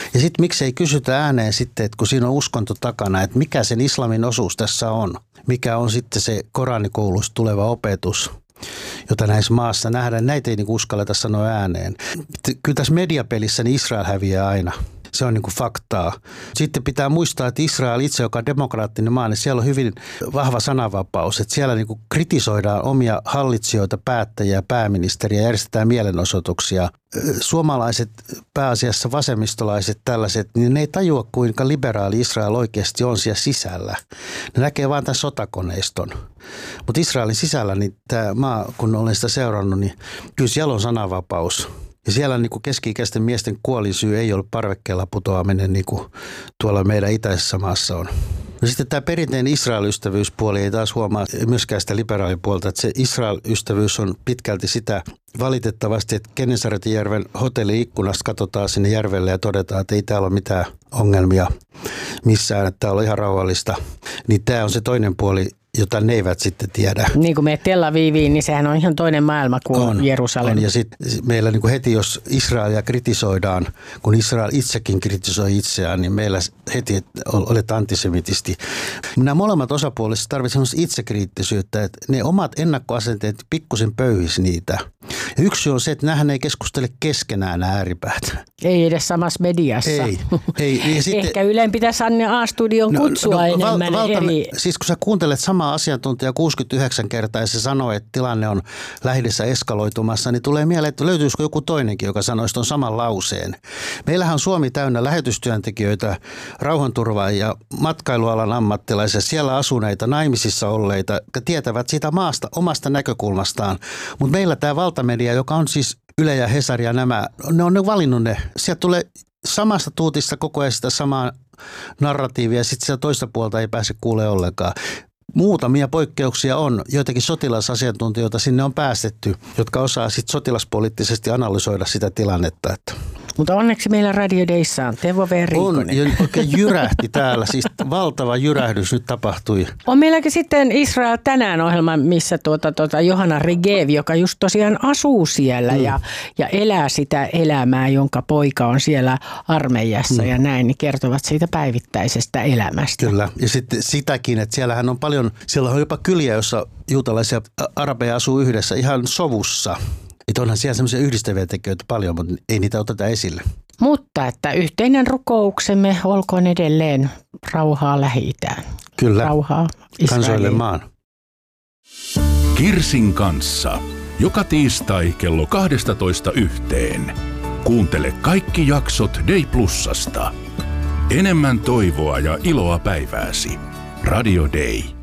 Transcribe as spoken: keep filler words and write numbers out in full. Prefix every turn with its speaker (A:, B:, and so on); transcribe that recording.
A: Ja sitten miksei kysytä ääneen sitten, että kun siinä on uskonto takana, että mikä sen islamin osuus tässä on, mikä on sitten se Koranikoulusta tuleva opetus, jota näissä maassa nähdään. Näitä ei niin uskalleta sanoa ääneen. Kyllä tässä mediapelissä niin Israel häviää aina. Se on niin kuin faktaa. Sitten pitää muistaa, että Israel itse, joka on demokraattinen maa, niin siellä on hyvin vahva sananvapaus. Että siellä niin kuin kritisoidaan omia hallitsijoita, päättäjiä, pääministeriä, järjestetään mielenosoituksia. Suomalaiset, pääasiassa vasemmistolaiset tällaiset, niin ne ei tajua, kuinka liberaali Israel oikeasti on siellä sisällä. Ne näkee vain tämän sotakoneiston. Mutta Israelin sisällä, niin tämä maa, kun olen sitä seurannut, niin kyllä siellä on sananvapaus. Ja siellä niin kuin keski-ikäisten miesten kuolinsyy ei ole parvekkeella putoaminen niin kuin tuolla meidän itäisessä maassa on. No sitten tämä perinteinen Israel-ystävyyspuoli ei taas huomaa myöskään sitä liberaalipuolta, että se Israel-ystävyys on pitkälti sitä valitettavasti, että Genesaretjärven hotelli-ikkunasta katsotaan sinne järvelle ja todetaan, että ei täällä ole mitään ongelmia missään, että täällä on ihan rauhallista. Niin tämä on se toinen puoli, jota ne eivät sitten tiedä.
B: Niin kuin menet Tel Aviviin, niin sehän on ihan toinen maailma kuin
A: on,
B: Jerusalem.
A: On. Ja sitten meillä niin kuin heti, jos Israelia kritisoidaan, kun Israel itsekin kritisoi itseään, niin meillä heti olet antisemitisti. Nämä molemmat osapuolet tarvitsevat itsekriittisyyttä, että ne omat ennakkoasenteet pikkusen pöyhis niitä. Ja yksi on se, että nämähän ei keskustele keskenään nämä ääripäät.
B: Ei edes samassa mediassa.
A: Ei. ei. Ja sitten,
B: ehkä Ylen pitäisi Anne A-studion kutsua no, no, enemmän val, valta, eri...
A: Siis kun sä kuuntelet samaa asiantuntijaa kuusikymmentäyhdeksän kertaa ja se sanoo, että tilanne on lähdössä eskaloitumassa, niin tulee mieleen, että löytyisikö joku toinenkin, joka sanoisi tuon saman lauseen. Meillähän on Suomi täynnä lähetystyöntekijöitä, rauhanturvaajia, matkailualan ammattilaisia, siellä asuneita, naimisissa olleita, jotka tietävät siitä maasta omasta näkökulmastaan. Mutta meillä tämä valtamedia, joka on siis Yle ja Hesari ja nämä, ne on ne valinnut ne. Sieltä tulee samasta tuutista koko ajan sitä samaa narratiivia ja sitten sitä toista puolta ei pääse kuulemaan ollenkaan. Muutamia poikkeuksia on, joitakin sotilasasiantuntijoita sinne on päästetty, jotka osaa sitten sotilaspoliittisesti analysoida sitä tilannetta.
B: Mutta onneksi meillä Radio Dayssa on Teuvo V. Riikonen.
A: On, ja oikein jyrähti täällä, siis valtava jyrähdys nyt tapahtui.
B: On meilläkin sitten Israel tänään ohjelma, missä tuota, tuota Johanna Regev, joka just tosiaan asuu siellä mm. ja, ja elää sitä elämää, jonka poika on siellä armeijassa mm. ja näin, niin kertovat siitä päivittäisestä elämästä.
A: Kyllä, ja sitten sitäkin, että siellähän on paljon, siellä on jopa kyliä, jossa juutalaisia arabeja asuu yhdessä ihan sovussa. Että onhan siellä semmoisia yhdistäviä tekijöitä paljon, mutta ei niitä oteta esille.
B: Mutta että yhteinen rukouksemme olkoon edelleen rauhaa Lähi-Itään.
A: Kyllä,
B: rauhaa
A: kansoille maan.
C: Kirsin kanssa. Joka tiistai kello kaksitoista yhteen. Kuuntele kaikki jaksot Day Plusasta. Enemmän toivoa ja iloa päivääsi. Radio Day.